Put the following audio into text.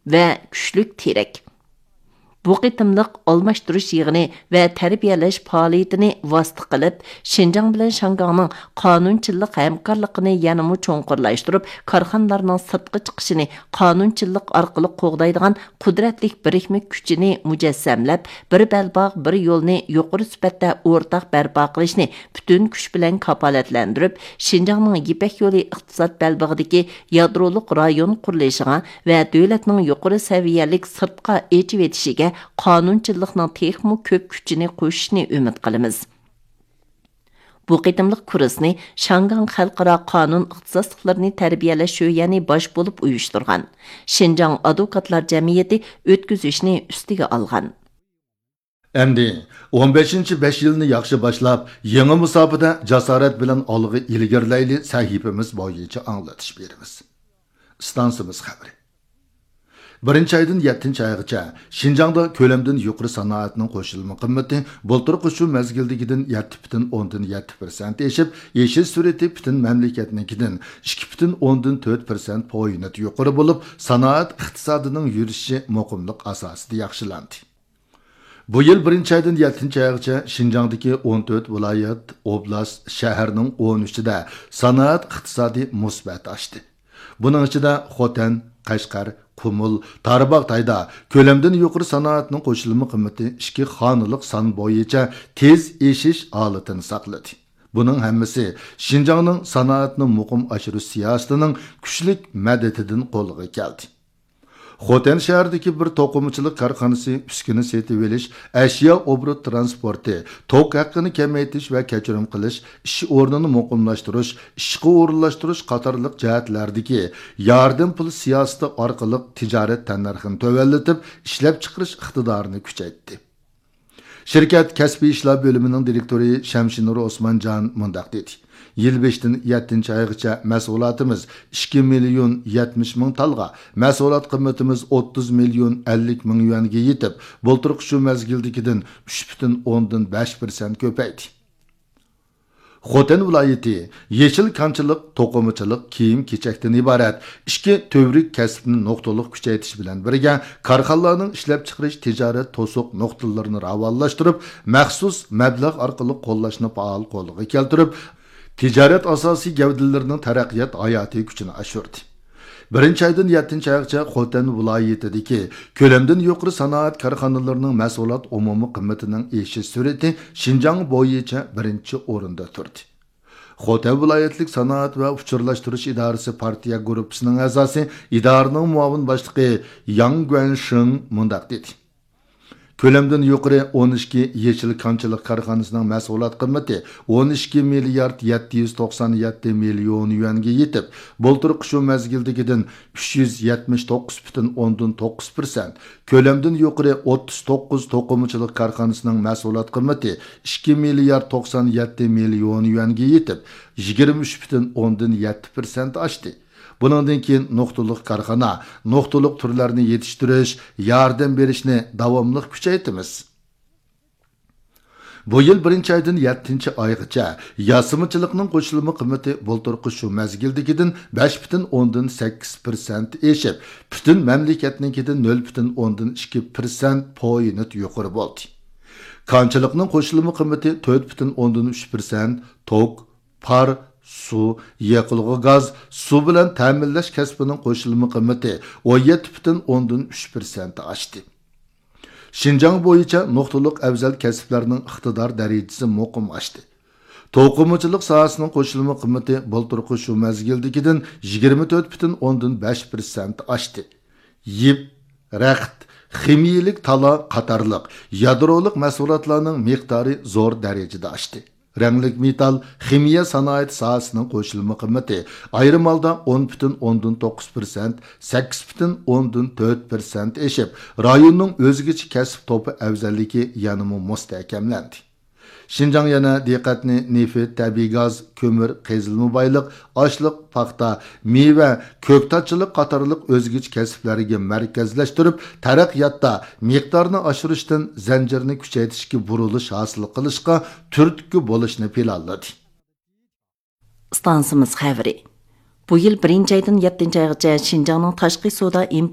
va kuchlik terak. Bu qitimliq almashtirish yig'ini va tarbiyalash faoliyatini vasita qilib, Şinjan bilan Şangangning qonunchilik hamkorligini yanada cho'nqurlashtirib, korxonalarning sirtqi chiqishini qonunchilik orqali qo'g'daydigan qudratli birikma kuchini mujassamlab, bir balbog' bir yo'lni yuqori sifatda o'rtaq barpo qilishni butun kuch bilan kafolatlantirib, Şinjanning Ipak yo'li iqtisod balbog'idagi yadroliq rayon qurilishiga va davlatning yuqori saviyalik sirtqa echib etishiga qonunchilikning texmo ko'p kuchini qo'shishni umid qilamiz. Bu qitimliq kursni Şangang xalqaro qonun ixtisosliklarini tarbiyalash yo'yani bosh bo'lib uyushtirgan Şinjan advokatlar jamiyati o'tkazishni ustiga olgan. Endi 15-5 yilni yaxshi boshlab, yangi musobaqada jasorat bilan olg'a ilgirlayli sahifamiz bo'yicha anglatish beramiz. Stansimiz xabari. 1-aydan 7-aygacha Şinjangda ko'lamdan yuqori sanoatning qo'shilma qimmati bulturqi shu mezgildagidan 7,7% eshib, yeshil surati butun mamlakatnikidan 2,4% poyinat yuqori bo'lib, sanoat iqtisodining yurishi muqimlik asosida yaxshilandi. Bu yil 1-aydan 7-aygacha Şinjangdagi 14 viloyat, oblast, shaharning 13'ida sanoat iqtisodi musbat oshdi. Buning ichida Xotan, Qashqar, Qumul, Tarbaqtayda ko'lamdan yuqori sanoatning qo'shilma qimmati 2 xonalik son bo'yicha tez eshish holatini saqladi. Buning hammasi Şinjangning sanoatni muqim oshirish siyosatining kuchli madadidan qo'lga keldi. Xotan shahridagi bir to'qimachilik korxonasi uskuna setib olish, ashyo obrut transporti, tok haqqini kamaytirish va kechirim qilish, ish o'rnini muqimlashtirish, ishga o'rinlashtirish qatorliq jihatlardagi yardım pul siyosati orqali tijorat tannarxini to'vallatib, ishlab chiqarish iqtidorini kuchaytirdi. Şirkat kasbiy ishlar bo'limining direktori Shamshinur Osmonjon mundaq dedi: Yil 5-dan 7-aygacha mas'ulotimiz 2 million 70 ming talga, mas'ulot qimmatimiz 30 million 50 ming yuanga yetib, bulturq shu mezgildagidan 3,5% ko'paydi. Xotan viloyati yeshil konchilik, to'qimachilik, kiyim-kechakdan iborat 2 tövrik kasbni nuqtaliq kuchaytirish bilan birga korxonalarning ishlab chiqarish tijorat to'siq nuqtalarini ravonlashtirib, maxsus mablag' orqali qo'llashni faol qo'lga keltirib, tijorat asosiy gavdalarining taraqqiyot hayotiy kuchini oshirdi. 1-aydan 7-aygacha Xotan viloyatidagi ko'lamdan yuqori sanoat korxonalarining mahsulot umumiy qimmatining eshish surati Şinjang bo'yicha 1-o'rinda turdi. Xotan viloyatlik sanoat va uchurlashtirish idorasi partiya guruhisining a'zosi, idoraning muavin boshlig'i Yang Guansheng mundaq dedi: Ko'lamdan yuqori 12 yeshil konchilik korxonasining mahsulot qimmati 12 milliard 797 million yuanga yetib, bulturq shu mezgildagidan 379,9%, ko'lamdan yuqori 39 to'qimachilik korxonasining mahsulot qimmati 2 milliard 97 million yuanga yetib, 23,7% oshdi. Bundan keyin nuqtaliq korxona, nuqtaliq turlarni yetishtirish, yordam berishni davomli kuchaytiramiz. Bu yil 1-aydan 7-aygacha yasimichilikning qo'shilma qimmati bulturqi shu mezgildagidan 5,8% eshib, butun mamlakatnikidan 0,2% poyinat yuqori bo'ldi. Konchilikning qo'shilma qimmati 4,3%, tok, par, su, yoqilg'i gaz, su bilan ta'minlash kasbining qo'shilma qimmati 17,3% oshdi. Şinjang bo'yicha nuqtaliq afzal kasblarning iqtidor darajasi muqim oshdi. To'qimachilik sohasining qo'shilma qimmati bulturqi shu mezgildagidan 24,5% oshdi. Yip, raxt, ximiyalik tala qatorliq yadrolik mahsulotlarning miqdori zo'r darajada oshdi. Ranglik metal, ximiya sanoat sohasining qo'shilma qimmati ayrim holda 10,9%, 8,4% eshib, rayonning o'zgacha kasb to'pi afzalligi yanada mustahkamlandi. Şinjang yana diqqatni neft, tabiiy gaz, ko'mir, qazilma boyliq, oshliq, paxta, meva, ko'ktatchilik qatorliq o'zgacha kasblariga markazlashtirib, taraqqiyotda miqdorni oshirishdan zanjirni kuchaytirishga burilish hosil qilishga turtki bo'lishni planladi. Stansimiz xabari. Bu yil 1-aydan 7-aygacha Şinjangning tashqi savdo